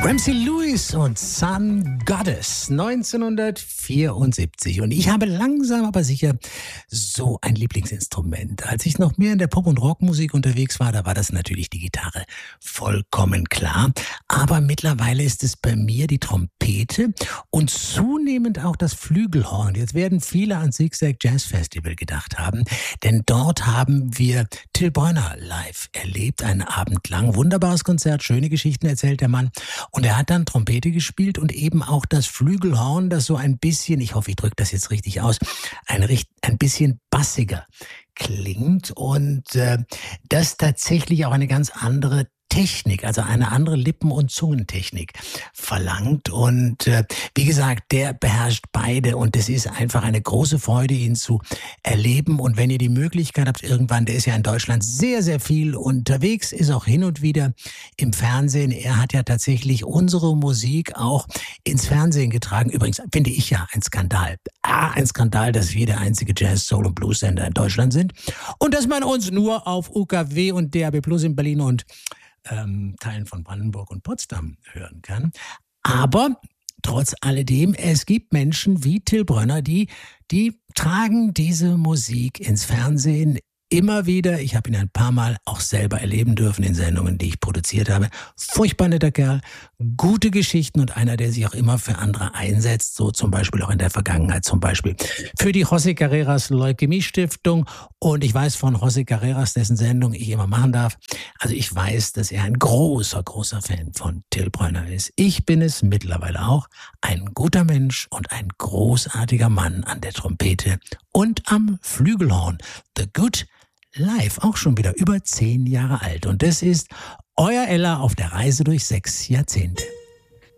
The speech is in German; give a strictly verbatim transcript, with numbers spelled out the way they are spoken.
Ramsey Lewis und Sun Goddess neunzehnhundertvierundsiebzig. Und ich habe langsam aber sicher so ein Lieblingsinstrument. Als ich noch mehr in der Pop- und Rockmusik unterwegs war, da war das natürlich die Gitarre. Vollkommen klar. Aber mittlerweile ist es bei mir die Trompete und zunehmend auch das Flügelhorn. Jetzt werden viele an Zigzag Jazz Festival gedacht haben, denn dort haben wir Till Brönner live erlebt, einen Abend lang. Wunderbares Konzert, schöne Geschichten erzählt der Mann. Und er hat dann Trompete gespielt und eben auch das Flügelhorn, das so ein bisschen, ich hoffe, ich drücke das jetzt richtig aus, ein, ein bisschen bassiger klingt und äh, das tatsächlich auch eine ganz andere Technik, also eine andere Lippen- und Zungentechnik verlangt. Und äh, wie gesagt, der beherrscht beide und es ist einfach eine große Freude, ihn zu erleben. Und wenn ihr die Möglichkeit habt, irgendwann, der ist ja in Deutschland sehr, sehr viel unterwegs, ist auch hin und wieder im Fernsehen. Er hat ja tatsächlich unsere Musik auch ins Fernsehen getragen. Übrigens finde ich ja ein Skandal. Ah, ein Skandal, dass wir der einzige Jazz, Soul und Blues Sender in Deutschland sind. Und dass man uns nur auf U K W und D A B Plus in Berlin und Ähm, Teilen von Brandenburg und Potsdam hören kann. Aber trotz alledem, es gibt Menschen wie Till Brönner, die, die tragen diese Musik ins Fernsehen immer wieder. Ich habe ihn ein paar Mal auch selber erleben dürfen in Sendungen, die ich produziert habe. Furchtbar netter Kerl, gute Geschichten und einer, der sich auch immer für andere einsetzt, so zum Beispiel auch in der Vergangenheit, zum Beispiel für die José Carreras Leukämie-Stiftung. Und ich weiß von José Carreras, dessen Sendung ich immer machen darf, also ich weiß, dass er ein großer, großer Fan von Till Brönner ist. Ich bin es mittlerweile auch, ein guter Mensch und ein großartiger Mann an der Trompete und am Flügelhorn. The Good Live, auch schon wieder über zehn Jahre alt. Und das ist euer Ella auf der Reise durch sechs Jahrzehnte.